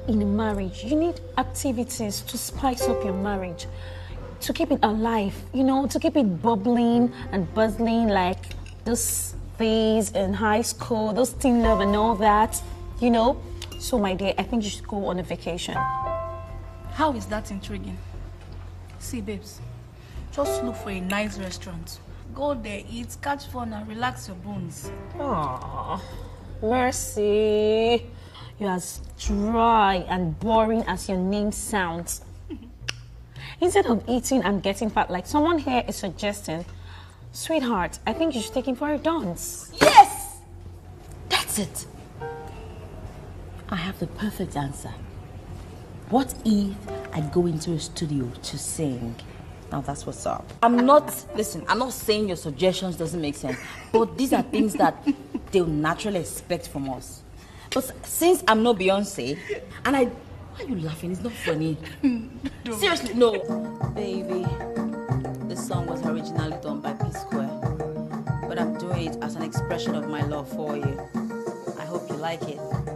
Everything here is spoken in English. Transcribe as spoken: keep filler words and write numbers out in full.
in a marriage, you need activities to spice up your marriage, to keep it alive, you know, to keep it bubbling and buzzing like those days in high school, those teen love and all that, you know. So, my dear, I think you should go on a vacation. How is that intriguing? See, babes, just look for a nice restaurant. Go there, eat, catch fun, and relax your bones. Aww, Mercy. You're as dry and boring as your name sounds. Instead of eating and getting fat like someone here is suggesting, sweetheart, I think you should take him for a dance. Yes! That's it. I have the perfect answer. What if I go into a studio to sing? Now that's what's up. I'm not, listen, I'm not saying your suggestions doesn't make sense, but these are things that they'll naturally expect from us. But since I'm not Beyonce, and I, why are you laughing? It's not funny. Seriously, no. Baby, this song was originally done by P Square, but I'm doing it as an expression of my love for you. I hope you like it.